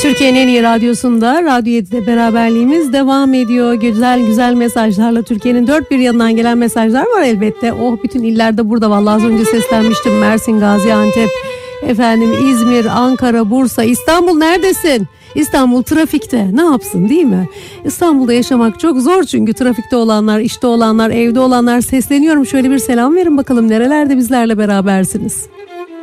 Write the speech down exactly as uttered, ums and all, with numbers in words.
Türkiye'nin en iyi radyosunda Radyo yedide beraberliğimiz devam ediyor. Güzel güzel mesajlarla Türkiye'nin dört bir yanından gelen mesajlar var elbette. Oh, bütün illerde burada, vallahi az önce seslenmiştim. Mersin, Gaziantep, efendim İzmir, Ankara, Bursa, İstanbul neredesin? İstanbul trafikte, ne yapsın değil mi? İstanbul'da yaşamak çok zor çünkü trafikte olanlar, işte olanlar, evde olanlar, sesleniyorum. Şöyle bir selam verin bakalım, nerelerde bizlerle berabersiniz?